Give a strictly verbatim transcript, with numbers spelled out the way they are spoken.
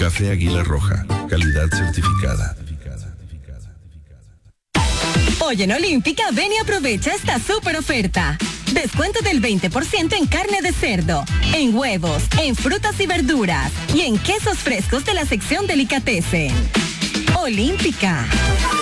Café Águila Roja, calidad certificada. Hoy en Olímpica, ven y aprovecha esta súper oferta. Descuento del veinte por ciento en carne de cerdo, en huevos, en frutas y verduras y en quesos frescos de la sección Delicatessen. Olímpica.